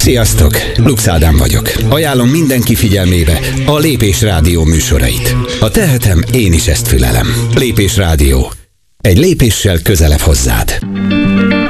Sziasztok! Lux Ádám vagyok. Ajánlom mindenki figyelmébe a Lépés Rádió műsorait. Ha tehetem, én is ezt fülelem. Lépés Rádió. Egy lépéssel közelebb hozzád.